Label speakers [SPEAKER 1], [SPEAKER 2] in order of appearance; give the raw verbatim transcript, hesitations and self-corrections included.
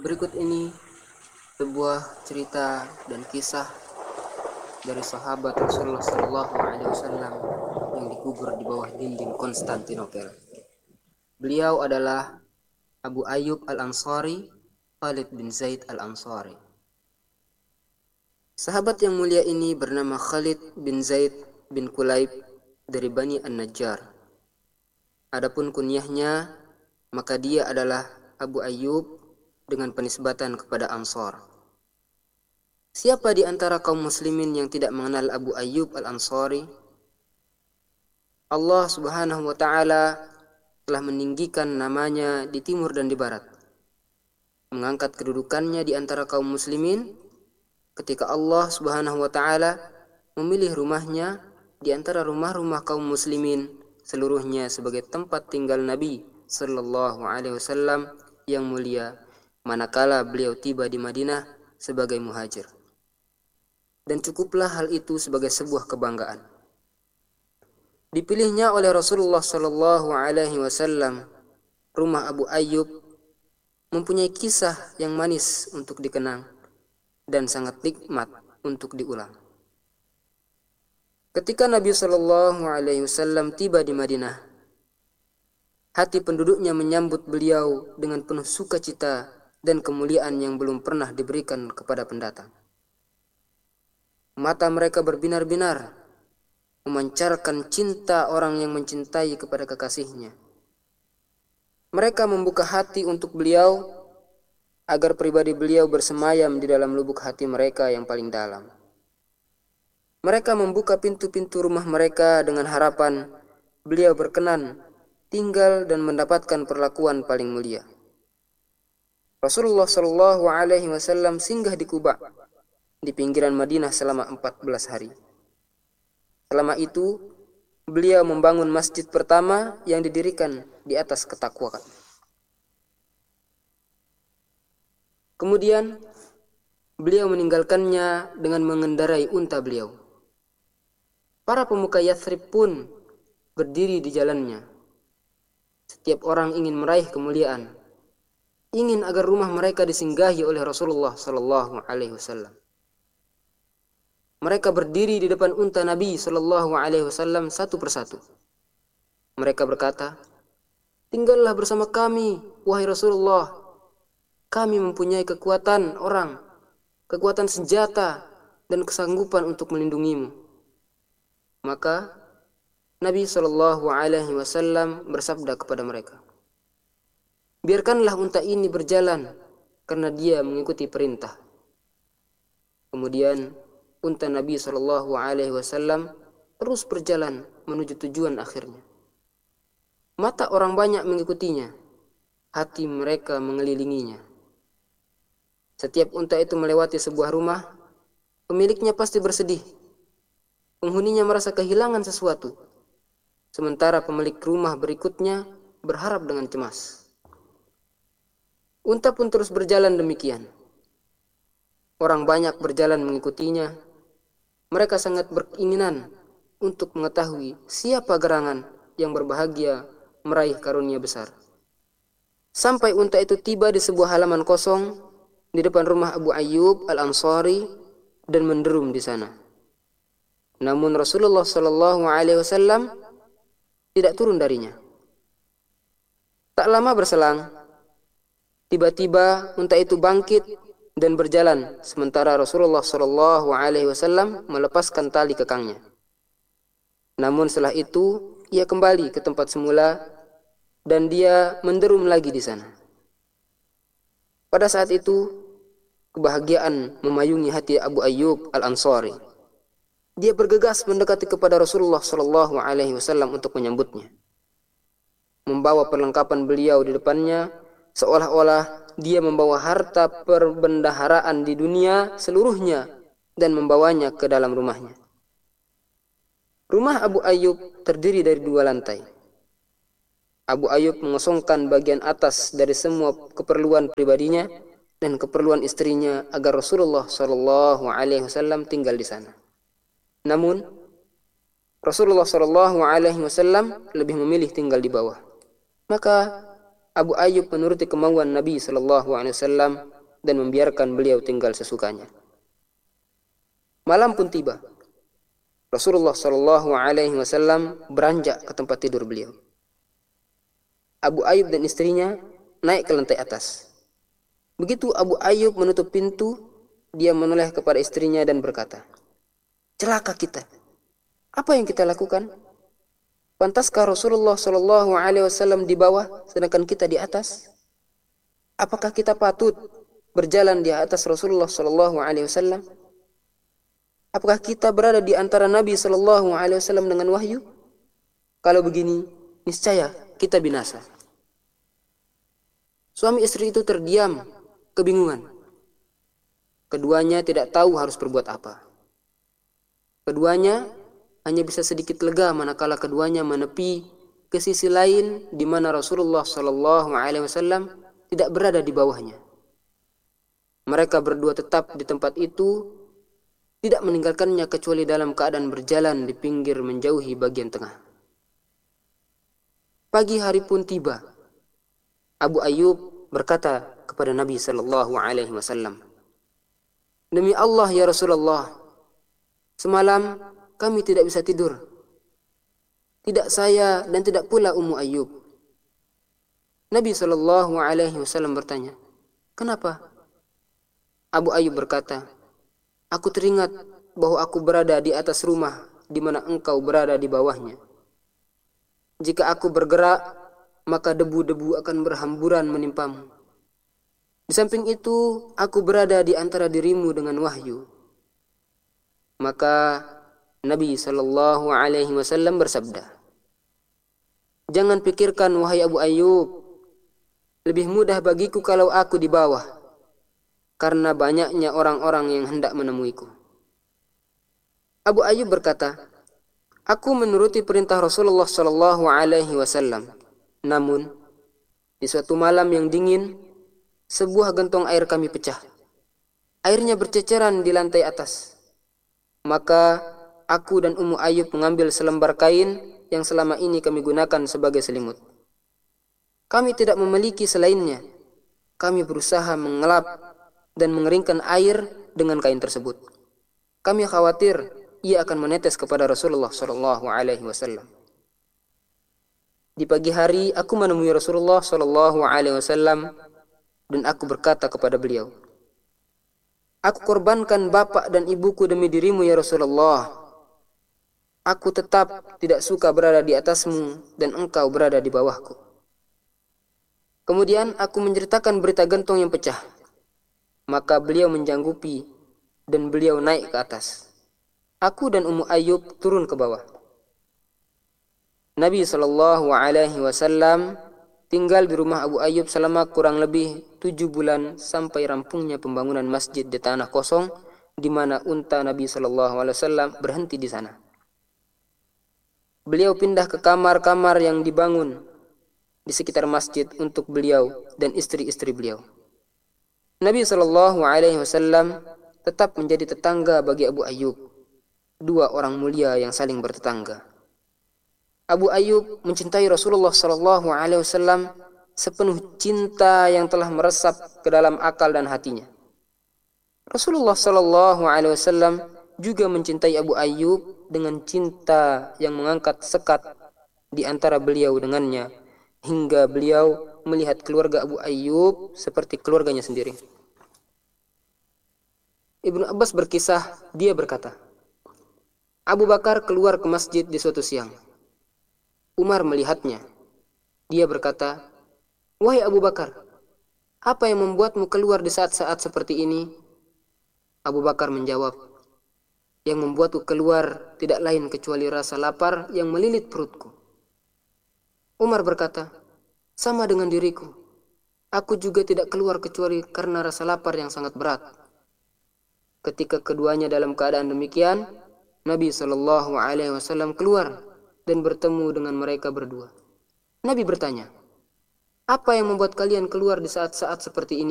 [SPEAKER 1] Berikut ini sebuah cerita dan kisah dari sahabat Rasulullah Shallallahu Alaihi Wasallam yang dikubur di bawah dinding Konstantinopel. Beliau adalah Abu Ayyub Al-Ansari, Khalid bin Zaid Al-Ansari. Sahabat yang mulia ini bernama Khalid bin Zaid bin Kulayb dari Bani An-Najjar. Adapun kunyahnya, maka dia adalah Abu Ayyub dengan penisbatan kepada Ansar. Siapa di antara kaum muslimin yang tidak mengenal Abu Ayyub Al-Ansari? Allah Subhanahu wa taala telah meninggikan namanya di timur dan di barat, mengangkat kedudukannya di antara kaum muslimin ketika Allah Subhanahu wa taala memilih rumahnya di antara rumah-rumah kaum muslimin seluruhnya sebagai tempat tinggal Nabi sallallahu alaihi wasallam yang mulia manakala beliau tiba di Madinah sebagai muhajir. Dan cukuplah hal itu sebagai sebuah kebanggaan. Dipilihnya oleh Rasulullah sallallahu alaihi wasallam rumah Abu Ayyub mempunyai kisah yang manis untuk dikenang dan sangat nikmat untuk diulang. Ketika Nabi sallallahu alaihi wasallam tiba di Madinah, hati penduduknya menyambut beliau dengan penuh sukacita dan kemuliaan yang belum pernah diberikan kepada pendatang. Mata mereka berbinar-binar, memancarkan cinta orang yang mencintai kepada kekasihnya. Mereka membuka hati untuk beliau agar pribadi beliau bersemayam di dalam lubuk hati mereka yang paling dalam. Mereka membuka pintu-pintu rumah mereka dengan harapan beliau berkenan tinggal dan mendapatkan perlakuan paling mulia. Rasulullah Shallallahu Alaihi Wasallam singgah di Quba di pinggiran Madinah selama empat belas hari. Selama itu beliau membangun masjid pertama yang didirikan di atas ketakwaan. Kemudian beliau meninggalkannya dengan mengendarai unta beliau. Para pemuka Yathrib pun berdiri di jalannya. Setiap orang ingin meraih kemuliaan, ingin agar rumah mereka disinggahi oleh Rasulullah sallallahu alaihi wasallam. Mereka berdiri di depan unta Nabi sallallahu alaihi wasallam satu persatu. Mereka berkata, "Tinggallah bersama kami, wahai Rasulullah. Kami mempunyai kekuatan orang, kekuatan senjata, dan kesanggupan untuk melindungimu." Maka Nabi sallallahu alaihi wasallam bersabda kepada mereka, "Biarkanlah unta ini berjalan karena dia mengikuti perintah." Kemudian unta Nabi sallallahu alaihi wasallam terus berjalan menuju tujuan akhirnya. Mata orang banyak mengikutinya, hati mereka mengelilinginya. Setiap unta itu melewati sebuah rumah, pemiliknya pasti bersedih. Penghuninya merasa kehilangan sesuatu, sementara pemilik rumah berikutnya berharap dengan cemas. Unta pun terus berjalan demikian. Orang banyak berjalan mengikutinya. Mereka sangat berkeinginan untuk mengetahui siapa gerangan yang berbahagia meraih karunia besar. Sampai unta itu tiba di sebuah halaman kosong di depan rumah Abu Ayyub Al-Ansari dan menderum di sana. Namun Rasulullah Shallallahu Alaihi Wasallam tidak turun darinya. Tak lama berselang, tiba-tiba unta itu bangkit dan berjalan, sementara Rasulullah Shallallahu Alaihi Wasallam melepaskan tali kekangnya. Namun setelah itu ia kembali ke tempat semula dan dia menderum lagi di sana. Pada saat itu kebahagiaan memayungi hati Abu Ayyub Al-Ansari. Dia bergegas mendekati kepada Rasulullah Shallallahu Alaihi Wasallam untuk menyambutnya, membawa perlengkapan beliau di depannya, seolah-olah dia membawa harta perbendaharaan di dunia seluruhnya dan membawanya ke dalam rumahnya. Rumah Abu Ayyub terdiri dari dua lantai. Abu Ayyub mengosongkan bagian atas dari semua keperluan pribadinya dan keperluan istrinya agar Rasulullah Shallallahu Alaihi Wasallam tinggal di sana. Namun Rasulullah Shallallahu Alaihi Wasallam lebih memilih tinggal di bawah. Maka Abu Ayyub menuruti kemauan Nabi Shallallahu Alaihi Wasallam dan membiarkan beliau tinggal sesukanya. Malam pun tiba. Rasulullah Shallallahu Alaihi Wasallam beranjak ke tempat tidur beliau. Abu Ayyub dan istrinya naik ke lantai atas. Begitu Abu Ayyub menutup pintu, dia menoleh kepada istrinya dan berkata, "Celaka kita. Apa yang kita lakukan? Pantaskah Rasulullah Shallallahu Alaihi Wasallam di bawah, sedangkan kita di atas? Apakah kita patut berjalan di atas Rasulullah Shallallahu Alaihi Wasallam? Apakah kita berada di antara Nabi Shallallahu Alaihi Wasallam dengan wahyu? Kalau begini, niscaya kita binasa." Suami istri itu terdiam, kebingungan. Keduanya tidak tahu harus berbuat apa. Keduanya hanya bisa sedikit lega manakala keduanya menepi ke sisi lain di mana Rasulullah Shallallahu Alaihi Wasallam tidak berada di bawahnya. Mereka berdua tetap di tempat itu, tidak meninggalkannya kecuali dalam keadaan berjalan di pinggir menjauhi bagian tengah. Pagi hari pun tiba. Abu Ayyub berkata kepada Nabi Shallallahu Alaihi Wasallam, "Demi Allah ya Rasulullah, semalam kami tidak bisa tidur. Tidak saya dan tidak pula Ummu Ayyub." Nabi Shallallahu Alaihi Wasallam bertanya, "Kenapa?" Abu Ayyub berkata, "Aku teringat bahwa aku berada di atas rumah di mana engkau berada di bawahnya. Jika aku bergerak, maka debu-debu akan berhamburan menimpamu. Di samping itu, aku berada di antara dirimu dengan wahyu." Maka Nabi Shallallahu Alaihi Wasallam bersabda, "Jangan pikirkan wahai Abu Ayyub, lebih mudah bagiku kalau aku di bawah, karena banyaknya orang-orang yang hendak menemuiku." Abu Ayyub berkata, "Aku menuruti perintah Rasulullah Shallallahu Alaihi Wasallam. Namun, di suatu malam yang dingin, sebuah gentong air kami pecah. Airnya berceceran di lantai atas. Maka aku dan Ummu Ayyub mengambil selembar kain yang selama ini kami gunakan sebagai selimut. Kami tidak memiliki selainnya. Kami berusaha mengelap dan mengeringkan air dengan kain tersebut. Kami khawatir ia akan menetes kepada Rasulullah Shallallahu Alaihi Wasallam. Di pagi hari aku menemui Rasulullah Shallallahu Alaihi Wasallam dan aku berkata kepada beliau, 'Aku korbankan bapak dan ibuku demi dirimu ya Rasulullah. Aku tetap tidak suka berada di atasmu dan engkau berada di bawahku.' Kemudian aku menceritakan berita gentong yang pecah. Maka beliau menjanggupi dan beliau naik ke atas. Aku dan Ummu Ayyub turun ke bawah. Nabi Shallallahu Alaihi Wasallam tinggal di rumah Abu Ayyub selama kurang lebih tujuh bulan sampai rampungnya pembangunan masjid di tanah kosong di mana unta Nabi Shallallahu Alaihi Wasallam berhenti di sana. Beliau pindah ke kamar-kamar yang dibangun di sekitar masjid untuk beliau dan istri-istri beliau. Nabi Shallallahu Alaihi Wasallam tetap menjadi tetangga bagi Abu Ayyub, dua orang mulia yang saling bertetangga. Abu Ayyub mencintai Rasulullah Shallallahu Alaihi Wasallam sepenuh cinta yang telah meresap ke dalam akal dan hatinya. Rasulullah Shallallahu Alaihi Wasallam juga mencintai Abu Ayyub dengan cinta yang mengangkat sekat di antara beliau dengannya, hingga beliau melihat keluarga Abu Ayyub seperti keluarganya sendiri. Ibnu Abbas berkisah, dia berkata, Abu Bakar keluar ke masjid di suatu siang. Umar melihatnya. Dia berkata, "Wahai Abu Bakar, apa yang membuatmu keluar di saat-saat seperti ini?" Abu Bakar menjawab, "Yang membuatku keluar tidak lain kecuali rasa lapar yang melilit perutku." Umar berkata, "Sama dengan diriku. Aku juga tidak keluar kecuali karena rasa lapar yang sangat berat." Ketika keduanya dalam keadaan demikian, Nabi Shallallahu Alaihi Wasallam keluar dan bertemu dengan mereka berdua. Nabi bertanya, "Apa yang membuat kalian keluar di saat-saat seperti ini?"